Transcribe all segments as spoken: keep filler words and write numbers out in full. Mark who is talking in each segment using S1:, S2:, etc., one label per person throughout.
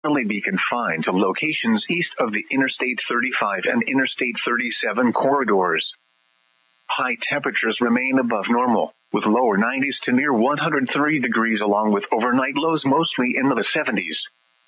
S1: generally be confined to locations east of the Interstate thirty-five and Interstate thirty-seven corridors. High temperatures remain above normal, with lower nineties to near one hundred three degrees along with overnight lows mostly in the seventies.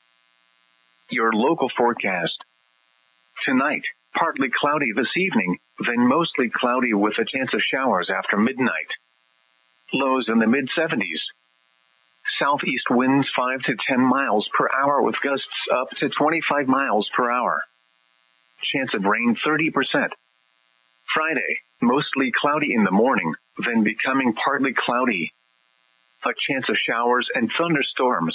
S1: Your local forecast. Tonight, partly cloudy this evening, then mostly cloudy with a chance of showers after midnight. Lows in the mid seventies. Southeast winds five to ten miles per hour with gusts up to twenty-five miles per hour. Chance of rain thirty percent. Friday, mostly cloudy in the morning, then becoming partly cloudy. A chance of showers and thunderstorms.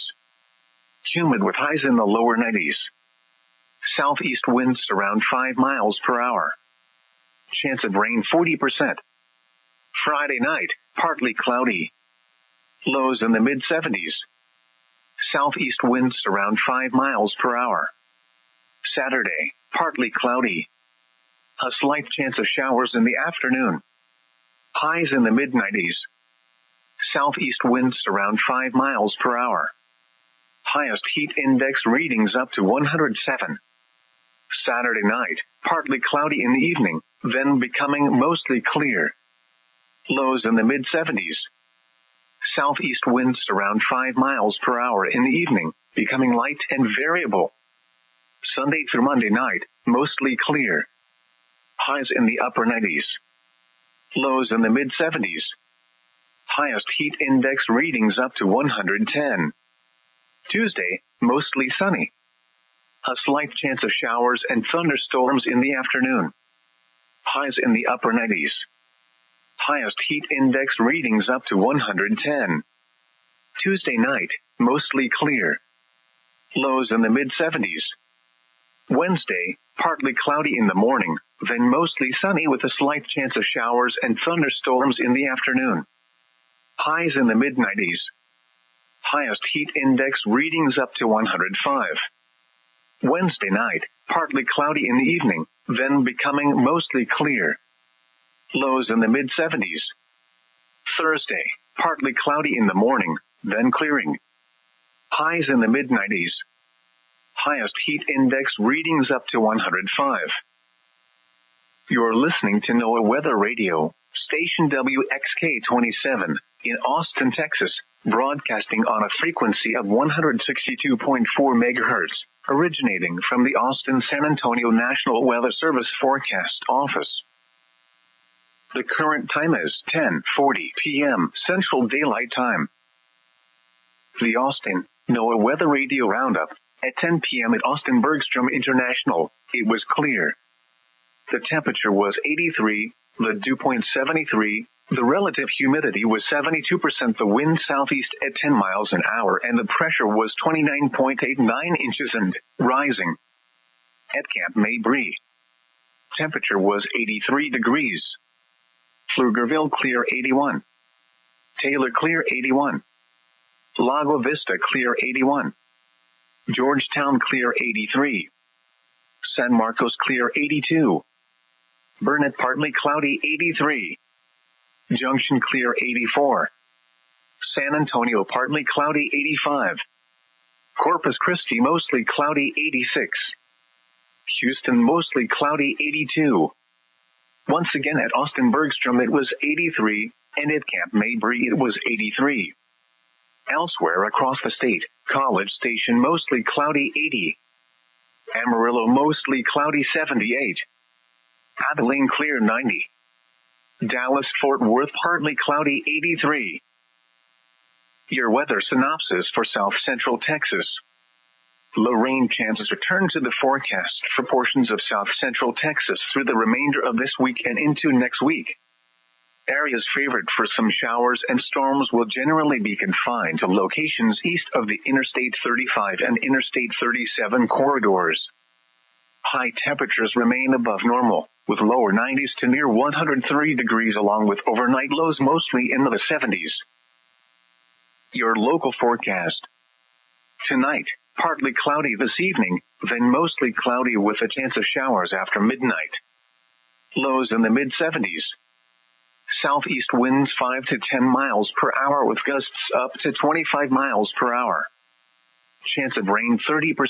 S1: Humid with highs in the lower nineties. Southeast winds around five miles per hour. Chance of rain forty percent. Friday night, partly cloudy. Lows in the mid seventies. Southeast winds around five miles per hour. Saturday, partly cloudy. A slight chance of showers in the afternoon. Highs in the mid nineties. Southeast winds around five miles per hour. Highest heat index readings up to one hundred seven. Saturday night, partly cloudy in the evening, then becoming mostly clear. Lows in the mid seventies. Southeast winds around five miles per hour in the evening, becoming light and variable. Sunday through Monday night, mostly clear. Highs in the upper nineties. Lows in the mid seventies. Highest heat index readings up to one hundred ten. Tuesday, mostly sunny. A slight chance of showers and thunderstorms in the afternoon. Highs in the upper nineties. Highest heat index readings up to one hundred ten. Tuesday night, mostly clear. Lows in the mid seventies. Wednesday, partly cloudy in the morning, then mostly sunny with a slight chance of showers and thunderstorms in the afternoon. Highs in the mid nineties. Highest heat index readings up to one hundred five. Wednesday night, partly cloudy in the evening, then becoming mostly clear. Lows in the mid seventies. Thursday, partly cloudy in the morning, then clearing. Highs in the mid nineties. Highest heat index readings up to one hundred five. You're listening to NOAA Weather Radio, station W X K twenty-seven, in Austin, Texas, broadcasting on a frequency of one hundred sixty-two point four megahertz, originating from the Austin-San Antonio National Weather Service Forecast Office. The current time is ten forty p.m. Central Daylight Time. The Austin NOAA Weather Radio Roundup. At ten p.m. at Austin Bergstrom International, it was clear. The temperature was eighty-three, the dew point seventy-three, the relative humidity was seventy-two percent, the wind southeast at ten miles an hour, and the pressure was twenty-nine point eight nine inches and rising. At Camp Mabry, temperature was eighty-three degrees. Pflugerville clear eighty-one. Taylor clear eighty-one. Lago Vista clear eighty-one. Georgetown clear eighty-three. San Marcos clear eighty-two. Burnett partly cloudy eighty-three. Junction clear eighty-four. San Antonio partly cloudy eighty-five. Corpus Christi mostly cloudy eighty-six. Houston mostly cloudy eighty-two. Once again at Austin Bergstrom it was eighty-three, and at Camp Mabry it was eighty-three. Elsewhere across the state, College Station mostly cloudy eighty. Amarillo mostly cloudy seventy-eight. Abilene clear ninety. Dallas-Fort Worth partly cloudy eighty-three. Your weather synopsis for South Central Texas. Low rain chances return to the forecast for portions of South Central Texas through the remainder of this week and into next week. Areas favored for some showers and storms will generally be confined to locations east of the Interstate thirty-five and Interstate thirty-seven corridors. High temperatures remain above normal, with lower nineties to near one hundred three degrees along with overnight lows mostly in the seventies. Your local forecast. Tonight, partly cloudy this evening, then mostly cloudy with a chance of showers after midnight. Lows in the mid seventies. Southeast winds five to ten miles per hour with gusts up to twenty-five miles per hour. Chance of rain thirty percent.